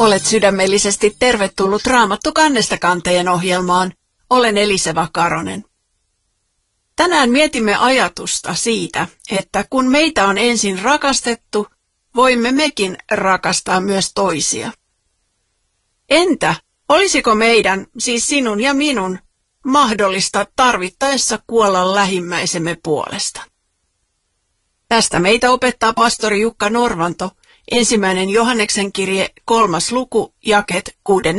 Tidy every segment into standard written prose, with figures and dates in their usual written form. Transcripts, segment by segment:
Olet sydämellisesti tervetullut Raamattu kannesta kanteen ohjelmaan. Olen Elise Vakaronen. Tänään mietimme ajatusta siitä, että kun meitä on ensin rakastettu, voimme mekin rakastaa myös toisia. Entä olisiko meidän, siis sinun ja minun, mahdollista tarvittaessa kuolla lähimmäisemme puolesta? Tästä meitä opettaa pastori Jukka Norvanto, 1. Johanneksen kirje 3. luku, jaket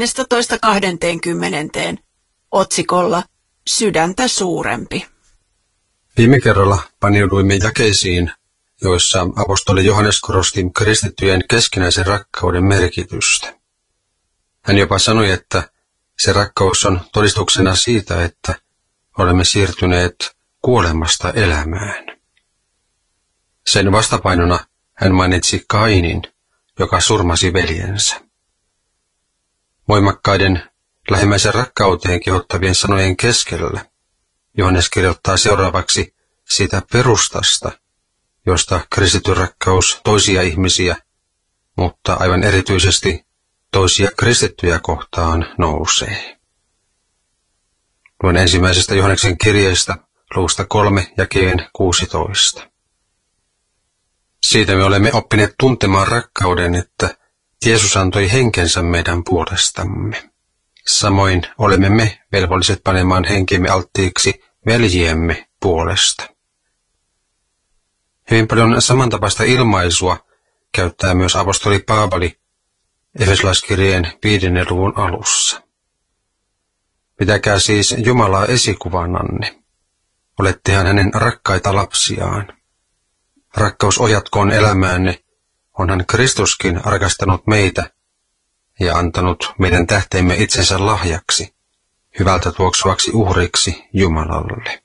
16–20, otsikolla Sydäntä suurempi. Viime kerralla paneuduimme jakeisiin, joissa apostoli Johannes korosti kristittyjen keskinäisen rakkauden merkitystä. Hän jopa sanoi, että se rakkaus on todistuksena siitä, että olemme siirtyneet kuolemasta elämään. Sen vastapainona hän mainitsi Kainin, joka surmasi veljensä. Voimakkaiden lähimmäisen rakkauteen kehottavien sanojen keskellä Johannes kirjoittaa seuraavaksi siitä perustasta, josta kristityn rakkaus toisia ihmisiä, mutta aivan erityisesti toisia kristittyjä kohtaan nousee. Luen ensimmäisestä Johanneksen kirjeestä, luvusta 3, jakeen 16. Siitä me olemme oppineet tuntemaan rakkauden, että Jeesus antoi henkensä meidän puolestamme. Samoin olemme me velvolliset panemaan henkemme alttiiksi veljiemme puolesta. Hyvin paljon samantapaista ilmaisua käyttää myös apostoli Paavali Efesolaiskirjeen 5. luvun alussa. Pitäkää siis Jumalaa esikuvananne. Olettehan hänen rakkaita lapsiaan. Rakkaus ohjatkoon elämäänne, onhan Kristuskin rakastanut meitä ja antanut meidän tähteemme itsensä lahjaksi, hyvältä tuoksuvaksi uhriksi Jumalalle.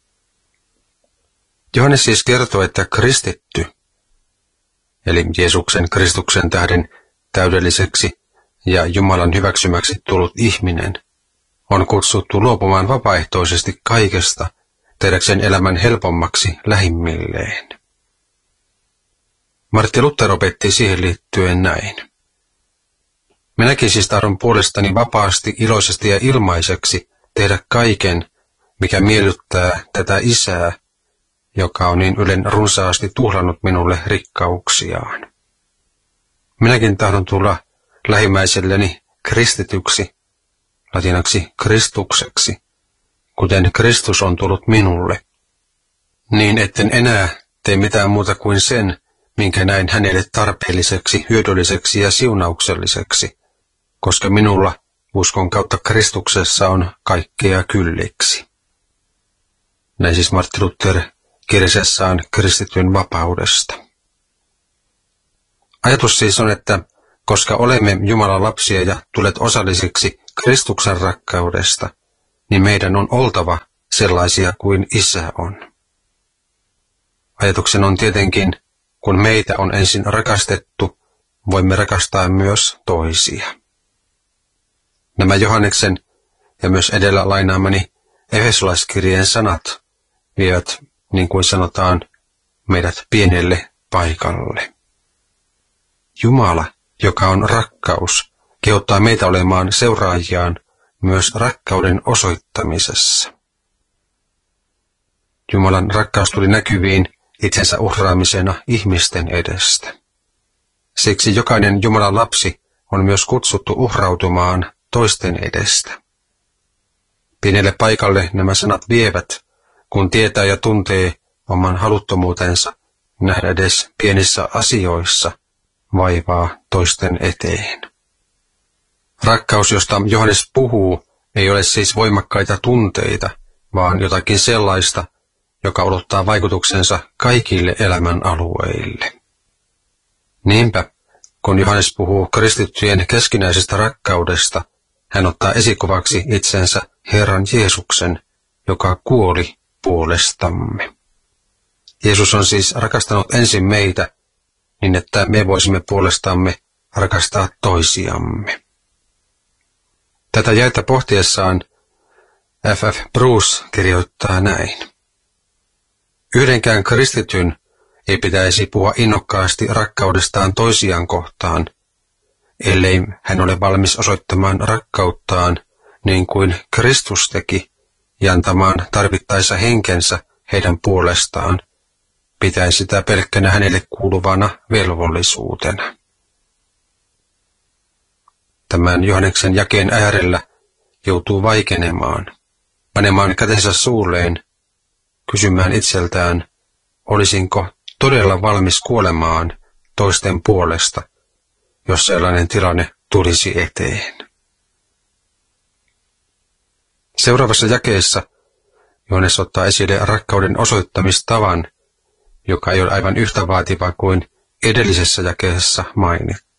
Johannes siis kertoo, että kristitty, eli Jeesuksen Kristuksen tähden täydelliseksi ja Jumalan hyväksymäksi tullut ihminen, on kutsuttu luopumaan vapaaehtoisesti kaikesta, tehdäkseen elämän helpommaksi lähimmilleen. Martti Luther opetti siihen liittyen näin. Minäkin siis tahdon puolestani vapaasti, iloisesti ja ilmaiseksi tehdä kaiken, mikä miellyttää tätä Isää, joka on niin ylen runsaasti tuhlannut minulle rikkauksiaan. Minäkin tahdon tulla lähimmäiselleni kristityksi, latinaksi Kristukseksi, kuten Kristus on tullut minulle, niin etten enää tee mitään muuta kuin sen, minkä näin hänelle tarpeelliseksi, hyödylliseksi ja siunaukselliseksi, koska minulla uskon kautta Kristuksessa on kaikkea kylliksi. Näin siis Martti Luther kirjasessaan kristityn vapaudesta. Ajatus siis on, että koska olemme Jumalan lapsia ja tulet osallisiksi Kristuksen rakkaudesta, niin meidän on oltava sellaisia kuin Isä on. Ajatuksen on tietenkin, kun meitä on ensin rakastettu, voimme rakastaa myös toisia. Nämä Johanneksen ja myös edellä lainaamani Efesolaiskirjeen sanat vievät, niin kuin sanotaan, meidät pienelle paikalle. Jumala, joka on rakkaus, kehottaa meitä olemaan seuraajiaan myös rakkauden osoittamisessa. Jumalan rakkaus tuli näkyviin itsensä uhraamisena ihmisten edestä. Siksi jokainen Jumalan lapsi on myös kutsuttu uhrautumaan toisten edestä. Pienelle paikalle nämä sanat vievät, kun tietää ja tuntee oman haluttomuutensa nähdä edes pienissä asioissa vaivaa toisten eteen. Rakkaus, josta Johannes puhuu, ei ole siis voimakkaita tunteita, vaan jotakin sellaista, joka ulottaa vaikutuksensa kaikille elämän alueille. Niinpä, kun Johannes puhuu kristittyjen keskinäisestä rakkaudesta, hän ottaa esikuvaksi itsensä Herran Jeesuksen, joka kuoli puolestamme. Jeesus on siis rakastanut ensin meitä, niin että me voisimme puolestamme rakastaa toisiamme. Tätä jaetta pohtiessaan F.F. Bruce kirjoittaa näin. Yhdenkään kristityn ei pitäisi puhua innokkaasti rakkaudestaan toisiaan kohtaan, ellei hän ole valmis osoittamaan rakkauttaan niin kuin Kristus teki ja antamaan tarvittaessa henkensä heidän puolestaan, pitäen sitä pelkkänä hänelle kuuluvana velvollisuutena. Tämän Johanneksen jakeen äärellä joutuu vaikenemaan, panemaan kätensä suulleen, kysymään itseltään, olisinko todella valmis kuolemaan toisten puolesta, jos sellainen tilanne tulisi eteen. Seuraavassa jakeessa Johannes ottaa esille rakkauden osoittamistavan, joka ei ole aivan yhtä vaativa kuin edellisessä jakeessa mainittu.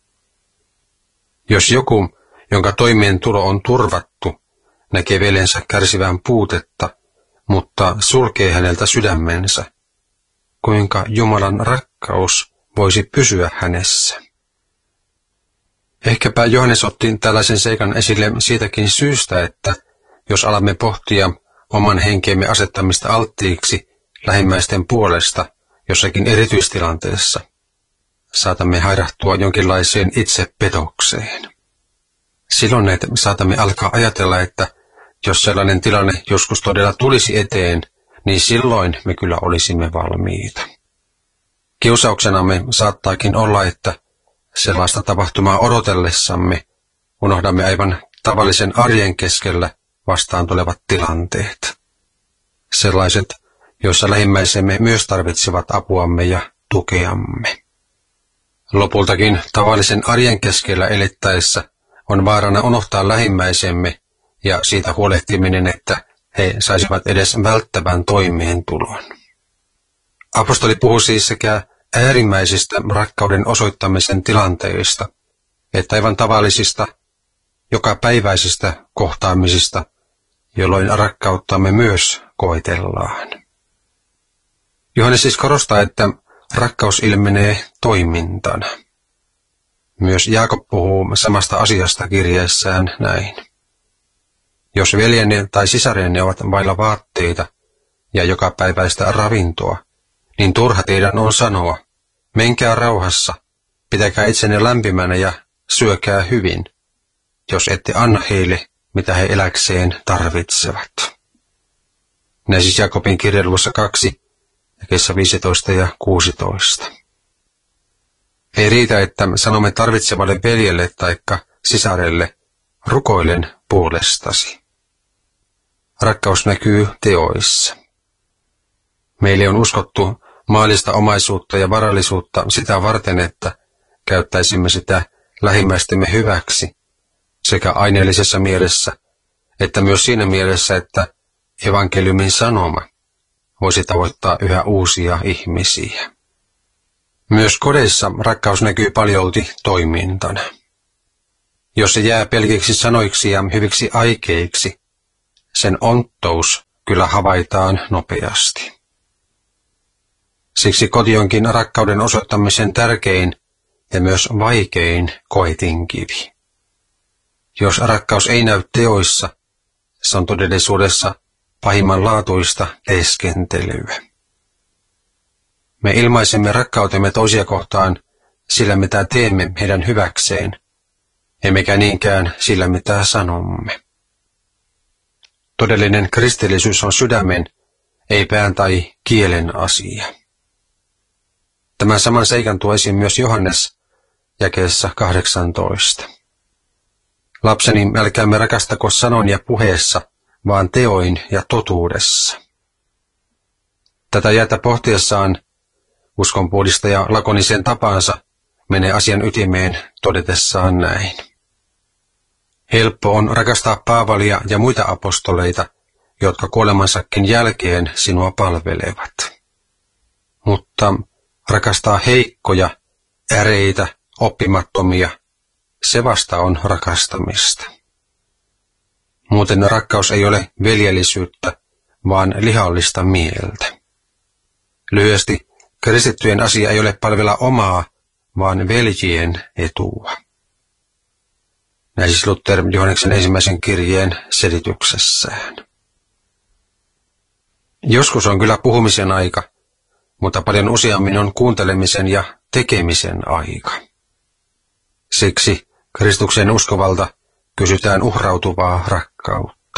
Jos joku, jonka toimeentulo on turvattu, näkee veljensä kärsivän puutetta, mutta sulkee häneltä sydämensä, kuinka Jumalan rakkaus voisi pysyä hänessä? Ehkäpä Johannes otti tällaisen seikan esille siitäkin syystä, että jos alamme pohtia oman henkeemme asettamista alttiiksi lähimmäisten puolesta jossakin erityistilanteessa, saatamme hairahtua jonkinlaiseen itsepetokseen. Silloin saatamme alkaa ajatella, että jos sellainen tilanne joskus todella tulisi eteen, niin silloin me kyllä olisimme valmiita. Kiusauksenamme saattaakin olla, että sellaista tapahtumaa odotellessamme unohdamme aivan tavallisen arjen keskellä vastaan tulevat tilanteet. Sellaiset, joissa lähimmäisemme myös tarvitsevat apuamme ja tukeamme. Lopultakin tavallisen arjen keskellä elettäessä on vaarana unohtaa lähimmäisemme ja siitä huolehtiminen, että he saisivat edes välttävän toimeentulon. Apostoli puhuu siis sekä äärimmäisistä rakkauden osoittamisen tilanteista, että aivan tavallisista, jokapäiväisistä kohtaamisista, jolloin rakkauttamme myös koetellaan. Johannes siis korostaa, että rakkaus ilmenee toimintana. Myös Jaakob puhuu samasta asiasta kirjeessään näin. Jos veljenne tai sisarenne ovat vailla vaatteita ja jokapäiväistä ravintoa, niin turha teidän on sanoa, menkää rauhassa, pitäkää itsenne lämpimänä ja syökää hyvin, jos ette anna heille, mitä he eläkseen tarvitsevat. Näin siis Jaakobin kirje luvussa 2, jakeissa 15 ja 16. Ei riitä, että sanomme tarvitsevalle veljelle taikka sisarelle, rukoilen puolestasi. Rakkaus näkyy teoissa. Meille on uskottu maallista omaisuutta ja varallisuutta sitä varten, että käyttäisimme sitä lähimmäistemme hyväksi, sekä aineellisessa mielessä, että myös siinä mielessä, että evankeliumin sanoma voisi tavoittaa yhä uusia ihmisiä. Myös kodeissa rakkaus näkyy paljolti toimintana. Jos se jää pelkiksi sanoiksi ja hyviksi aikeiksi, sen onttous kyllä havaitaan nopeasti. Siksi koti onkin rakkauden osoittamisen tärkein ja myös vaikein koetinkivi. Jos rakkaus ei näy teoissa, se on todellisuudessa pahimmanlaatuista teeskentelyä. Me ilmaisemme rakkautemme toisia kohtaan sillä, mitä teemme heidän hyväkseen, emmekä niinkään sillä, mitä sanomme. Todellinen kristillisyys on sydämen, ei pään tai kielen asia. Tämän saman seikan tuo esiin myös Johannes jakeessa 18. Lapseni, älkäämme rakastako sanoin ja puheessa, vaan teoin ja totuudessa. Tätä jäätä pohtiessaan uskonpuhdistaja lakonisen tapaansa menee asian ytimeen todetessaan näin. Helppo on rakastaa Paavalia ja muita apostoleita, jotka kuolemansakin jälkeen sinua palvelevat. Mutta rakastaa heikkoja, äreitä, oppimattomia, se vasta on rakastamista. Muuten rakkaus ei ole veljellisyyttä, vaan lihallista mieltä. Lyhyesti, kristittyjen asia ei ole palvella omaa, vaan veljien etua. Näin siis Luther Johanneksen ensimmäisen kirjeen selityksessään. Joskus on kyllä puhumisen aika, mutta paljon useammin on kuuntelemisen ja tekemisen aika. Siksi Kristukseen uskovalta kysytään uhrautuvaa rakkautta.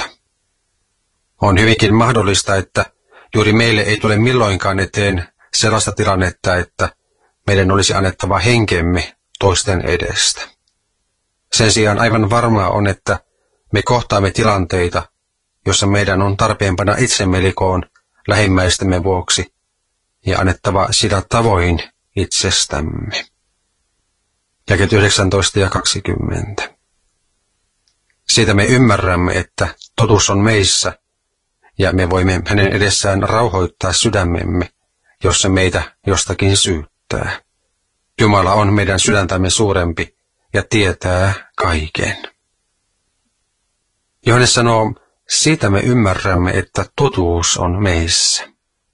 On hyvinkin mahdollista, että juuri meille ei tule milloinkaan eteen sellaista tilannetta, että meidän olisi annettava henkemme toisten edestä. Sen sijaan aivan varmaa on, että me kohtaamme tilanteita, jossa meidän on tarpeen panna itsemme likoon lähimmäistemme vuoksi ja annettava sillä tavoin itsestämme. Jakeet 19 ja 20. Siitä me ymmärrämme, että totuus on meissä, ja me voimme hänen edessään rauhoittaa sydämemme, jos se meitä jostakin syyttää. Jumala on meidän sydäntämme suurempi ja tietää kaiken. Johannes sanoo, siitä me ymmärrämme, että totuus on meissä.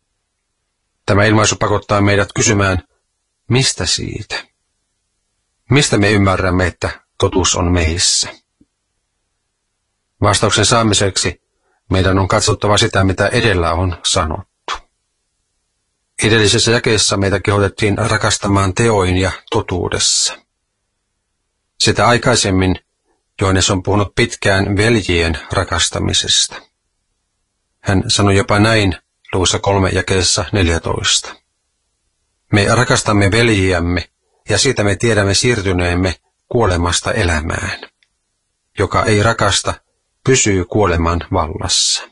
Tämä ilmaisu pakottaa meidät kysymään, mistä siitä? Mistä me ymmärrämme, että totuus on meissä? Vastauksen saamiseksi meidän on katsottava sitä, mitä edellä on sanottu. Edellisessä jakeessa meitä kehotettiin rakastamaan teoin ja totuudessa. Sitä aikaisemmin Johannes on puhunut pitkään veljien rakastamisesta. Hän sanoi jopa näin luvussa 3 jakeessa 14. Me rakastamme veljiämme ja siitä me tiedämme siirtyneemme kuolemasta elämään. Joka ei rakasta, pysyy kuoleman vallassa.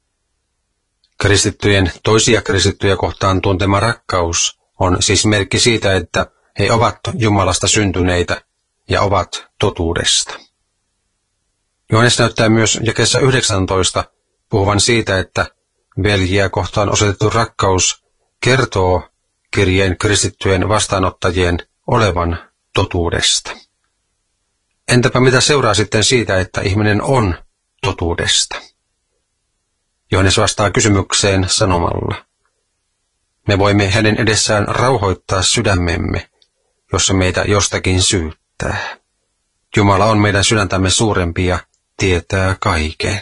Kristittyjen toisia kristittyjä kohtaan tuntema rakkaus on siis merkki siitä, että he ovat Jumalasta syntyneitä ja ovat totuudesta. Johannes näyttää myös jakeessa 19 puhuvan siitä, että veljiä kohtaan osoitettu rakkaus kertoo kirjeen kristittyjen vastaanottajien olevan totuudesta. Entäpä mitä seuraa sitten siitä, että ihminen on totuudesta? Johannes vastaa kysymykseen sanomalla. Me voimme hänen edessään rauhoittaa sydämemme, jos se meitä jostakin syyttää. Jumala on meidän sydäntämme suurempi ja tietää kaiken.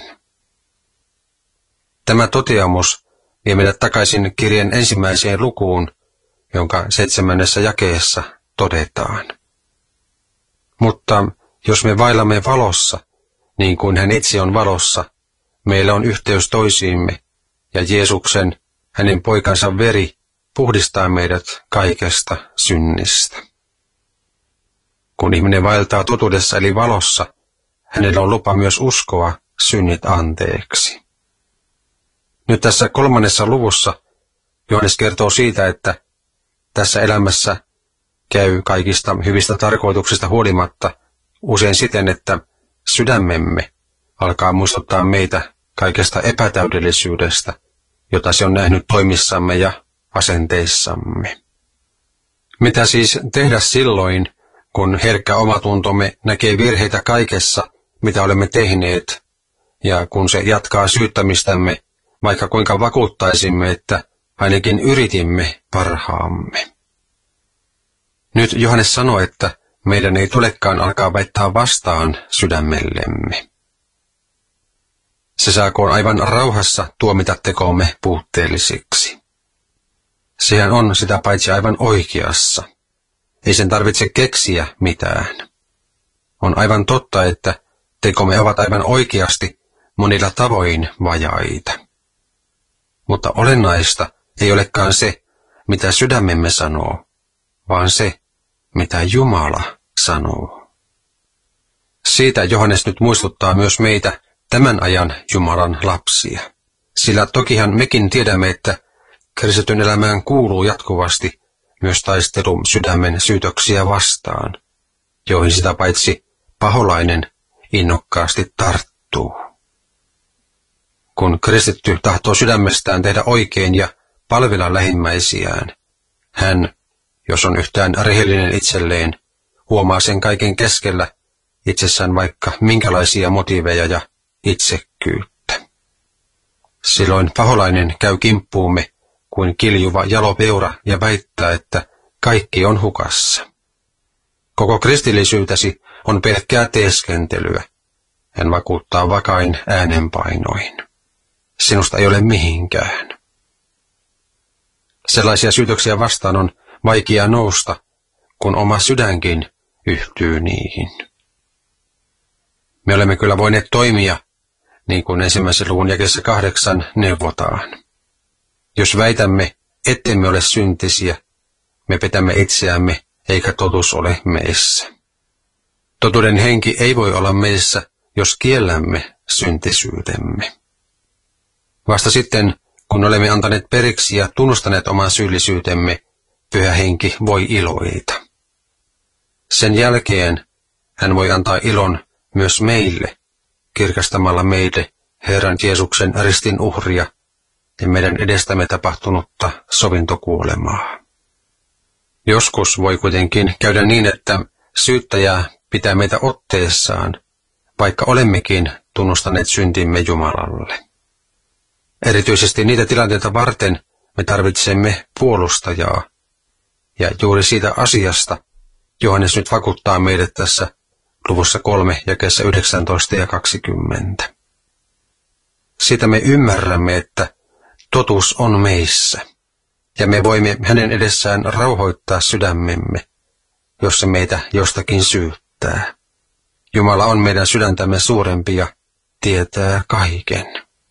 Tämä toteamus vie meidät takaisin kirjeen ensimmäiseen lukuun, jonka 7. jakeessa todetaan. Mutta jos me vaillamme valossa, niin kuin hän itse on valossa, meillä on yhteys toisiimme, ja Jeesuksen, hänen poikansa veri, puhdistaa meidät kaikesta synnistä. Kun ihminen vaeltaa totuudessa eli valossa, hänellä on lupa myös uskoa synnit anteeksi. Nyt tässä 3. luvussa Johannes kertoo siitä, että tässä elämässä käy kaikista hyvistä tarkoituksista huolimatta usein siten, että sydämemme alkaa muistuttaa meitä kaikesta epätäydellisyydestä, jota se on nähnyt toimissamme ja asenteissamme. Mitä siis tehdä silloin, kun herkkä omatuntomme näkee virheitä kaikessa, mitä olemme tehneet, ja kun se jatkaa syyttämistämme, vaikka kuinka vakuuttaisimme, että ainakin yritimme parhaamme. Nyt Johannes sanoo, että meidän ei tulekaan alkaa väittää vastaan sydämellemme. Se saakoon aivan rauhassa tuomita tekomme puutteellisiksi. Sehän on sitä paitsi aivan oikeassa. Ei sen tarvitse keksiä mitään. On aivan totta, että tekomme ovat aivan oikeasti monilla tavoin vajaita. Mutta olennaista ei olekaan se, mitä sydämemme sanoo, vaan se, mitä Jumala sanoo. Siitä Johannes nyt muistuttaa myös meitä tämän ajan Jumalan lapsia. Sillä tokihan mekin tiedämme, että kristityn elämään kuuluu jatkuvasti myös taistelu sydämen syytöksiä vastaan, joihin sitä paitsi paholainen innokkaasti tarttuu. Kun kristitty tahtoo sydämestään tehdä oikein ja palvella lähimmäisiään, hän, jos on yhtään rehellinen itselleen, huomaa sen kaiken keskellä itsessään vaikka minkälaisia motiiveja ja itsekkyyttä. Silloin paholainen käy kimppuumme kuin kiljuva jalopeura ja väittää, että kaikki on hukassa. Koko kristillisyytesi on pelkkää teeskentelyä. Hän vakuuttaa vakain äänenpainoin. Sinusta ei ole mihinkään. Sellaisia syytöksiä vastaan on vaikea nousta, kun oma sydänkin yhtyy niihin. Me olemme kyllä voineet toimia, niin kuin 1. luvun jakeessa 8 neuvotaan. Jos väitämme, ettemme ole syntisiä, me petämme itseämme, eikä totuus ole meissä. Totuuden henki ei voi olla meissä, jos kiellämme syntisyytemme. Vasta sitten, kun olemme antaneet periksi ja tunnustaneet oman syyllisyytemme, Pyhä Henki voi iloita. Sen jälkeen hän voi antaa ilon myös meille, kirkastamalla meille Herran Jeesuksen ristin uhria ja meidän edestämme tapahtunutta sovintokuolemaa. Joskus voi kuitenkin käydä niin, että syyttäjä pitää meitä otteessaan, vaikka olemmekin tunnustaneet syntimme Jumalalle. Erityisesti niitä tilanteita varten me tarvitsemme puolustajaa, ja juuri siitä asiasta Johannes nyt vakuuttaa meille tässä luvussa 3, jakeessa 19 ja 20. Siitä me ymmärrämme, että totuus on meissä, ja me voimme hänen edessään rauhoittaa sydämemme, jos se meitä jostakin syyttää. Jumala on meidän sydäntämme suurempi ja tietää kaiken.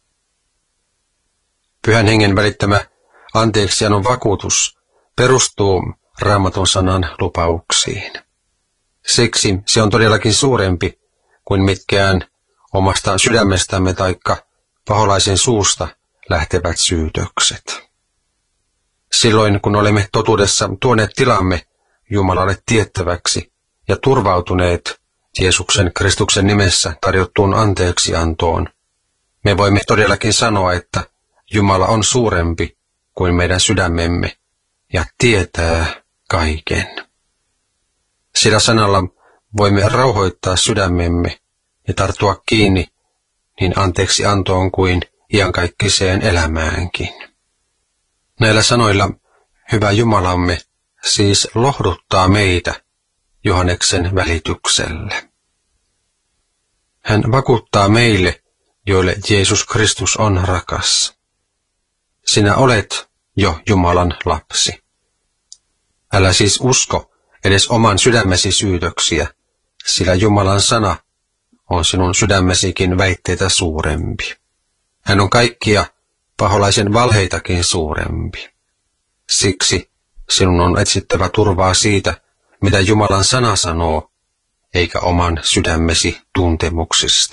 Pyhän Hengen välittämä anteeksiannon vakuutus perustuu Raamatun sanan lupauksiin. Siksi se on todellakin suurempi kuin mitkään omasta sydämestämme taikka paholaisen suusta lähtevät syytökset. Silloin, kun olemme totuudessa tuoneet tilamme Jumalalle tiettäväksi ja turvautuneet Jeesuksen Kristuksen nimessä tarjottuun anteeksiantoon, me voimme todellakin sanoa, että Jumala on suurempi kuin meidän sydämemme ja tietää kaiken. Sillä sanalla voimme rauhoittaa sydämemme ja tarttua kiinni niin anteeksiantoon kuin iankaikkiseen elämäänkin. Näillä sanoilla hyvä Jumalamme siis lohduttaa meitä Johanneksen välityksellä. Hän vakuuttaa meille, joille Jeesus Kristus on rakas. Sinä olet jo Jumalan lapsi. Älä siis usko edes oman sydämesi syytöksiä, sillä Jumalan sana on sinun sydämesikin väitteitä suurempi. Hän on kaikkia paholaisen valheitakin suurempi. Siksi sinun on etsittävä turvaa siitä, mitä Jumalan sana sanoo, eikä oman sydämesi tuntemuksista.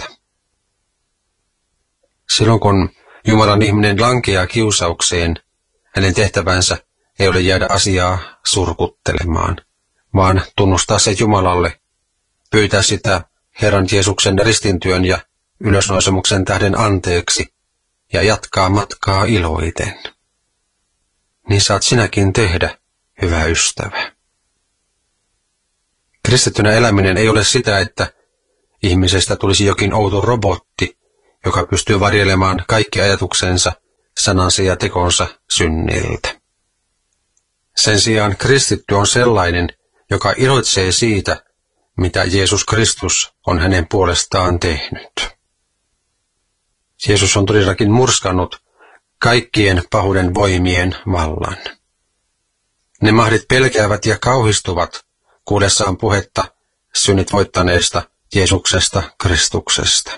Silloin kun Jumalan ihminen lankeaa kiusaukseen, hänen tehtävänsä ei ole jäädä asiaa surkuttelemaan, vaan tunnustaa se Jumalalle, pyytää sitä Herran Jeesuksen ristintyön ja ylösnousemuksen tähden anteeksi ja jatkaa matkaa iloiten. Niin saat sinäkin tehdä, hyvä ystävä. Kristittynä eläminen ei ole sitä, että ihmisestä tulisi jokin outo robotti, joka pystyy varjelemaan kaikki ajatuksensa, sanansa ja tekonsa synniltä. Sen sijaan kristitty on sellainen, joka iloitsee siitä, mitä Jeesus Kristus on hänen puolestaan tehnyt. Jeesus on todellakin murskannut kaikkien pahuuden voimien vallan. Ne mahdit pelkäävät ja kauhistuvat kuullessaan puhetta synnit voittaneesta Jeesuksesta Kristuksesta.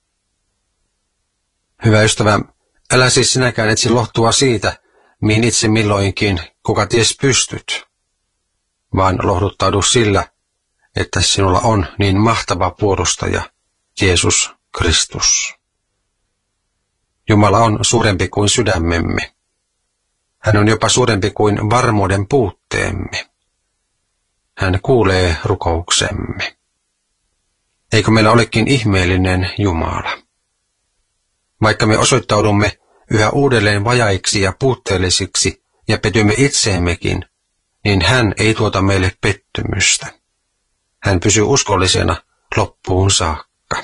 Hyvä ystävä, älä siis sinäkään etsi lohtua siitä, mihin itse milloinkin kuka ties pystyt, vaan lohduttaudu sillä, että sinulla on niin mahtava puolustaja, Jeesus Kristus. Jumala on suurempi kuin sydämemme. Hän on jopa suurempi kuin varmuuden puutteemme. Hän kuulee rukouksemme. Eikö meillä olekin ihmeellinen Jumala? Vaikka me osoittaudumme yhä uudelleen vajaiksi ja puutteellisiksi ja petymme itseemmekin, niin hän ei tuota meille pettymystä. Hän pysyy uskollisena loppuun saakka.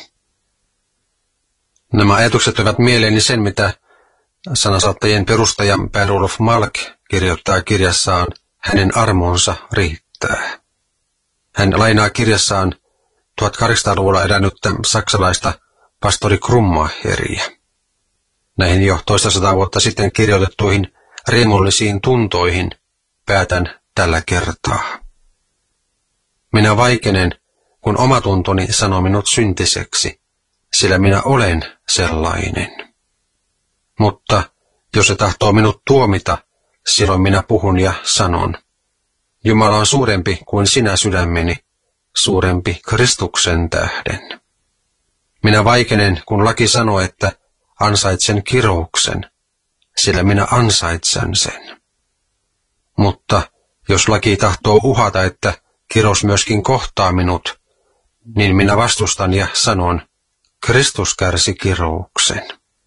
Nämä ajatukset ovat mieleeni sen, mitä sanasaattajien perustaja Per Olof Malk kirjoittaa kirjassaan Hänen armonsa riittää. Hän lainaa kirjassaan 1800-luvulla elänyttä saksalaista pastori Krummacheria. Näihin jo toista sataa vuotta sitten kirjoitettuihin riemullisiin tuntoihin päätän tällä kertaa. Minä vaikenen, kun omatuntoni sanoo minut syntiseksi, sillä minä olen sellainen. Mutta jos se tahtoo minut tuomita, silloin minä puhun ja sanon, Jumala on suurempi kuin sinä sydämeni, suurempi Kristuksen tähden. Minä vaikenen, kun laki sanoo, että ansaitsen kirouksen, sillä minä ansaitsen sen. Mutta jos laki tahtoo uhata, että kirous myöskin kohtaa minut, niin minä vastustan ja sanon, Kristus kärsi kirouksen.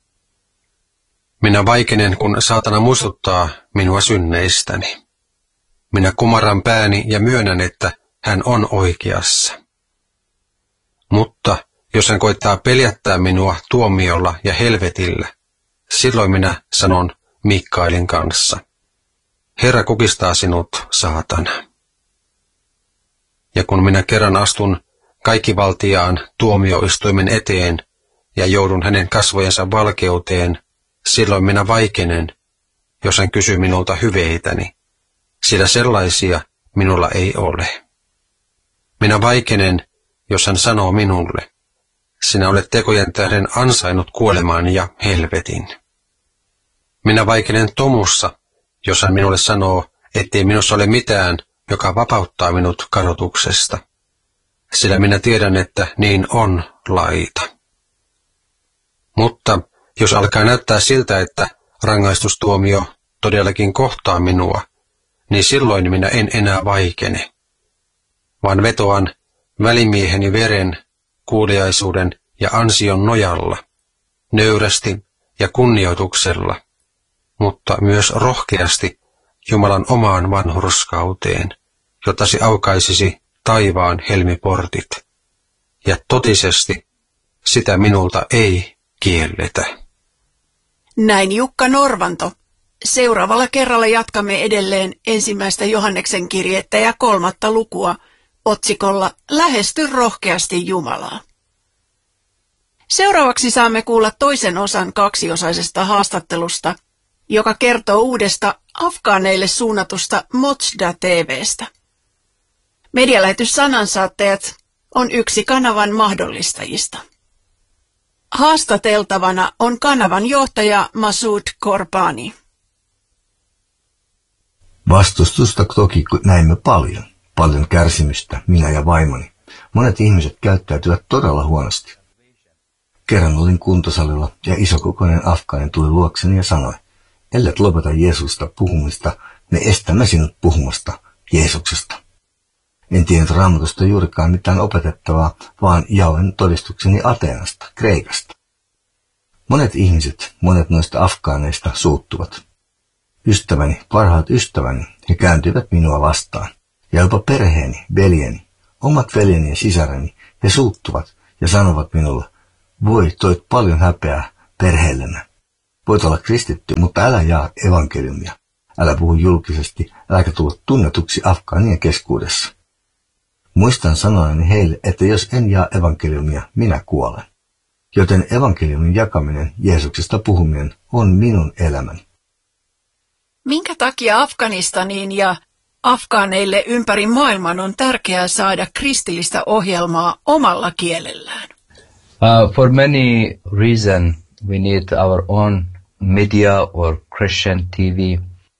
Minä vaikenen, kun saatana muistuttaa minua synneistäni. Minä kumarran pääni ja myönnän, että hän on oikeassa. Mutta jos hän koittaa peljättää minua tuomiolla ja helvetillä, silloin minä sanon Mikaelin kanssa, Herra kukistaa sinut, saatana. Ja kun minä kerran astun kaikkivaltiaan tuomioistuimen eteen ja joudun hänen kasvojensa valkeuteen, silloin minä vaikenen, jos hän kysyy minulta hyveitäni, sillä sellaisia minulla ei ole. Minä vaikenen, jos hän sanoo minulle, sinä olet tekojen tähden ansainnut kuoleman ja helvetin. Minä vaikenen tomussa, jos hän minulle sanoo, ettei minussa ole mitään, joka vapauttaa minut kadotuksesta, sillä minä tiedän, että niin on laita. Mutta jos alkaa näyttää siltä, että rangaistustuomio todellakin kohtaa minua, niin silloin minä en enää vaikene, vaan vetoan välimieheni veren, kuuliaisuuden ja ansion nojalla, nöyrästi ja kunnioituksella, mutta myös rohkeasti Jumalan omaan vanhurskauteen, jotta se aukaisisi taivaan helmiportit, ja totisesti sitä minulta ei kielletä. Näin Jukka Norvanto. Seuraavalla kerralla jatkamme edelleen 1. Johanneksen kirjettä ja 3. lukua otsikolla Lähesty rohkeasti Jumalaa. Seuraavaksi saamme kuulla toisen osan kaksiosaisesta haastattelusta, joka kertoo uudesta afgaaneille suunnatusta Mojda TV:stä. Medialähetys Sanansaattajat on yksi kanavan mahdollistajista. Haastateltavana on kanavan johtaja Masood Korbani. Vastustusta toki näimme paljon kärsimystä, minä ja vaimoni. Monet ihmiset käyttäytyvät todella huonosti. Kerran olin kuntosalilla ja isokokoinen afgaani tuli luokseni ja sanoi, ellet lopeta Jeesusta puhumista, me estämme sinut puhumasta Jeesuksesta. En tiennyt Raamatusta juurikaan mitään opetettavaa, vaan jaoin todistukseni Ateenasta, Kreikasta. Monet ihmiset, monet noista afgaaneista suuttuvat. Ystäväni, parhaat ystäväni, he kääntyivät minua vastaan. Ja jopa perheeni, veljeni, omat veljeni ja sisareni, he suuttuvat ja sanovat minulle, voi, toit paljon häpeää perheellemme. Voit olla kristitty, mutta älä jaa evankeliumia. Älä puhu julkisesti, äläkä tulla tunnetuksi afgaanien keskuudessa. Muistan sanoani heille, että jos en jaa evankeliumia, minä kuolen. Joten evankeliumin jakaminen, Jeesuksesta puhuminen, on minun elämäni. Minkä takia Afganistaniin ja afgaaneille ympäri maailman on tärkeää saada kristillistä ohjelmaa omalla kielellään? For many reasons, we need our own media or Christian TV.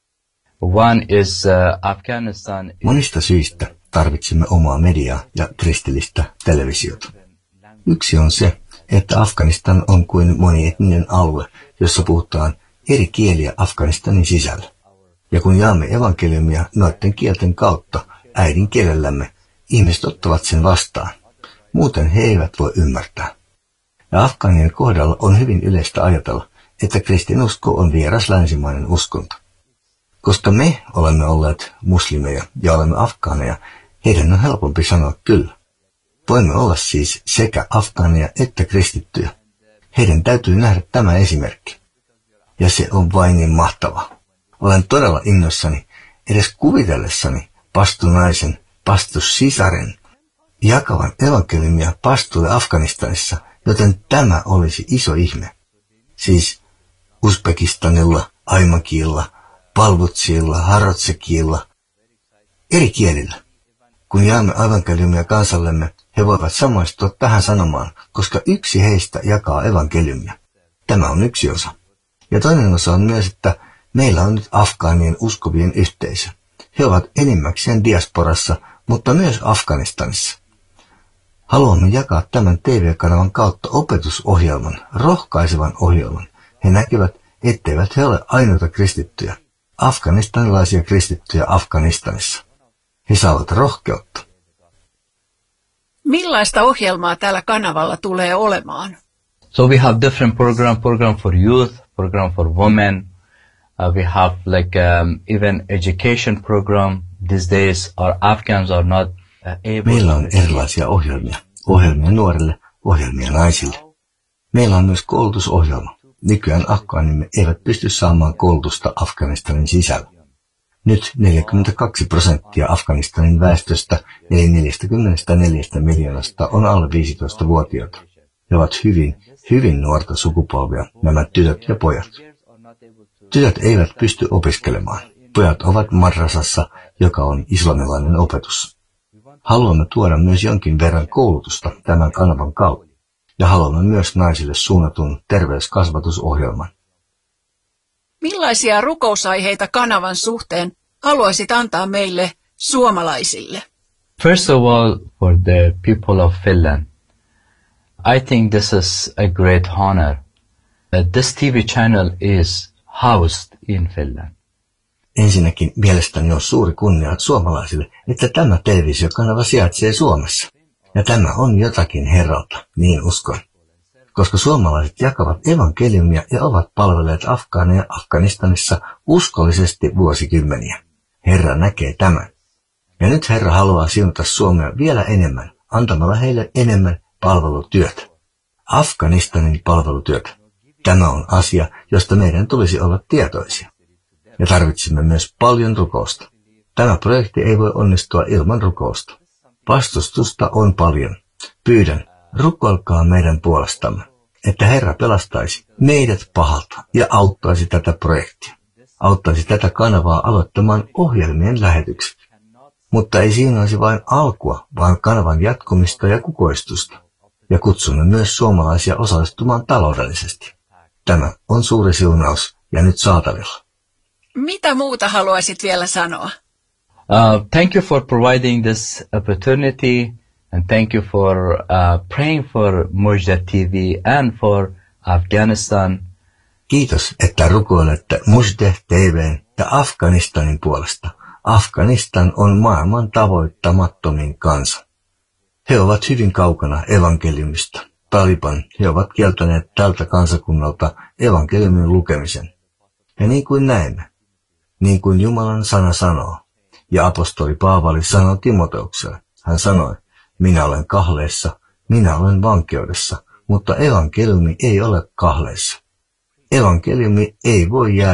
One is Afghanistan. Monista syistä tarvitsemme omaa mediaa ja kristillistä televisiota. Yksi on se, että Afganistan on kuin monietninen alue, jossa puhutaan eri kieliä Afganistanin sisällä. Ja kun jaamme evankeliumia noiden kielten kautta äidinkielellämme, ihmiset ottavat sen vastaan. Muuten he eivät voi ymmärtää. Ja afgaanien kohdalla on hyvin yleistä ajatella, että kristinusko on vieras länsimainen uskonto. Koska me olemme olleet muslimeja ja olemme afgaaneja, heidän on helpompi sanoa kyllä. Voimme olla siis sekä afgaaneja että kristittyjä. Heidän täytyy nähdä tämä esimerkki. Ja se on vain niin mahtavaa. Olen todella innoissani, edes kuvitellessani pastunaisen, pastussisaren, jakavan evankeliumia pastuille Afganistanissa, joten tämä olisi iso ihme. Siis Uzbekistanilla, Aimakiilla, Palvutsiilla, Harotsekiilla, eri kielillä. Kun jaamme evankeliumia kansallemme, he voivat samaistua tähän sanomaan, koska yksi heistä jakaa evankeliumia. Tämä on yksi osa. Ja toinen osa on myös, että meillä on nyt afgaanien uskovien yhteisö. He ovat enimmäkseen diasporassa, mutta myös Afganistanissa. Haluamme jakaa tämän TV-kanavan kautta opetusohjelman, rohkaisevan ohjelman. He näkevät, etteivät he ole ainoita kristittyjä, afganistanilaisia kristittyjä Afganistanissa. He saavat rohkeutta. Millaista ohjelmaa tällä kanavalla tulee olemaan? So we have different program for youth, program for women. We have even education program. These days our Afghans are not able. Meillä on erilaisia ohjelmia. Ohjelmia nuorille, ohjelmia naisille. Meillä on myös koulutusohjelma. Nykyään afgaanimme eivät pysty saamaan koulutusta Afganistanin sisällä. Nyt 42% Afganistanin väestöstä, eli 44 miljoonasta, on alle 15-vuotiaita. He ovat hyvin nuorta sukupolvea, nämä tytöt ja pojat. Tytöt eivät pysty opiskelemaan. Pojat ovat madrasassa, joka on islamilainen opetus. Haluamme tuoda myös jonkin verran koulutusta tämän kanavan kautta. Ja haluamme myös naisille suunnatun terveyskasvatusohjelman. Millaisia rukousaiheita kanavan suhteen haluaisit antaa meille suomalaisille? First of all, for the people of Finland, I think this is a great honor that this TV channel is housed in Finland. Ensinnäkin mielestäni on suuri kunnia suomalaisille, että tämä televisiokanava sijaitsee Suomessa. Ja tämä on jotakin Herralta, niin uskon. Koska suomalaiset jakavat evankeliumia ja ovat palvelleet afgaaneja Afganistanissa uskollisesti vuosikymmeniä. Herra näkee tämän. Ja nyt Herra haluaa siunata Suomea vielä enemmän, antamalla heille enemmän palvelutyötä. Afganistanin palvelutyötä. Tämä on asia, josta meidän tulisi olla tietoisia. Ja tarvitsemme myös paljon rukousta. Tämä projekti ei voi onnistua ilman rukousta. Vastustusta on paljon. Pyydän, rukoilkaa meidän puolestamme, että Herra pelastaisi meidät pahalta ja auttaisi tätä projektia. Auttaisi tätä kanavaa aloittamaan ohjelmien lähetykset. Mutta ei siinä olisi vain alkua, vaan kanavan jatkumista ja kukoistusta. Ja kutsumme myös suomalaisia osallistumaan taloudellisesti. Tämä on suuri siunaus ja nyt saatavilla. Mitä muuta haluaisit vielä sanoa? Thank you for providing this opportunity, and thank you for praying for Mujda TV and for Afghanistan. Kiitos, että rukoilette Mujda TV:n ja Afganistanin puolesta. Afganistan on maailman tavoittamattomin kansa. He ovat hyvin kaukana evankeliumista. Taliban, he ovat kieltäneet tältä kansakunnalta evankeliumin lukemisen. Ja niin kuin näemme, niin kuin Jumalan sana sanoo, ja apostoli Paavali sanoi Timoteukselle, hän sanoi, minä olen kahleessa, minä olen vankeudessa, mutta evankeliumi ei ole kahleessa. Evankeliumi ei voi jäädä